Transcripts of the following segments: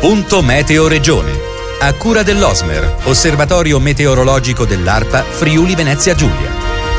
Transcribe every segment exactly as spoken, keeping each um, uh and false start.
Punto Meteo Regione. A cura dell'Osmer, Osservatorio Meteorologico dell'ARPA Friuli Venezia Giulia.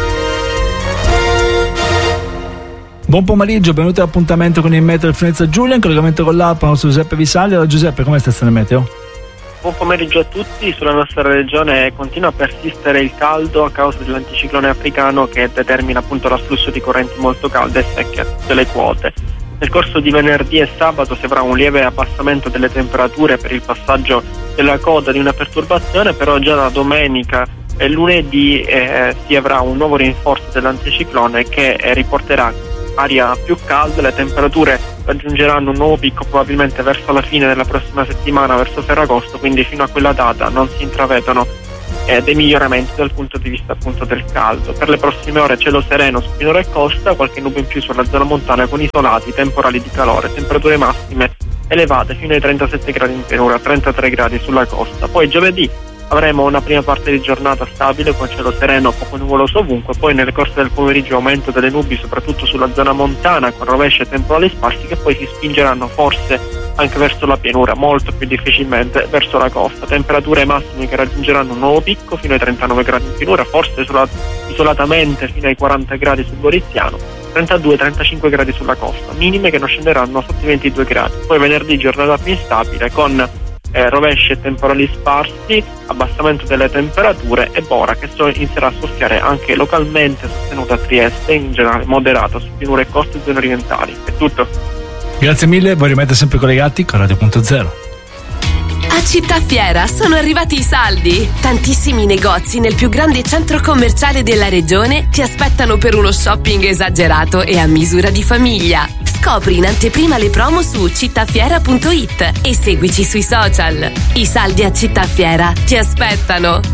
Buon pomeriggio, benvenuti all'appuntamento con il Meteo del Venezia Giulia, in collegamento con l'ARPA, il nostro Giuseppe Visaglia. Allora, Giuseppe, com'è stazione meteo? Buon pomeriggio a tutti. Sulla nostra regione continua a persistere il caldo a causa dell'anticiclone africano che determina appunto l'afflusso di correnti molto calde e secche delle quote. Nel corso di venerdì e sabato si avrà un lieve abbassamento delle temperature per il passaggio della coda di una perturbazione, però già da domenica e lunedì eh, si avrà un nuovo rinforzo dell'anticiclone che eh, riporterà aria più calda. Le temperature raggiungeranno un nuovo picco probabilmente verso la fine della prossima settimana, verso Ferragosto, quindi fino a quella data non si intravedono eh, dei miglioramenti dal punto di vista appunto del caldo. Per le prossime ore cielo sereno su pianura e costa, qualche nube in più sulla zona montana con isolati temporali di calore, temperature massime elevate fino ai trentasette gradi in pianura, trentatré gradi sulla costa. Poi giovedì avremo una prima parte di giornata stabile con cielo sereno, poco nuvoloso ovunque, poi nel corso del pomeriggio aumento delle nubi soprattutto sulla zona montana con rovesci e temporali sparsi che poi si spingeranno forse anche verso la pianura, molto più difficilmente verso la costa. Temperature massime che raggiungeranno un nuovo picco fino ai trentanove gradi in pianura, forse isolat- isolatamente fino ai quaranta gradi sul Goriziano, trentadue trentacinque gradi sulla costa, minime che non scenderanno sotto i ventidue gradi. Poi venerdì giornata più instabile con Eh, rovesci e temporali sparsi, abbassamento delle temperature e bora che so, inizierà a soffiare anche localmente, sostenuta a Trieste, in generale moderata su pianure e coste e zone orientali. È tutto. Grazie mille, voi rimanete sempre collegati con Radio Punto Zero. A Città Fiera sono arrivati i saldi. Tantissimi negozi nel più grande centro commerciale della regione ti aspettano per uno shopping esagerato e a misura di famiglia. Scopri in anteprima le promo su cittafiera punto it e seguici sui social. I saldi a Città Fiera ti aspettano.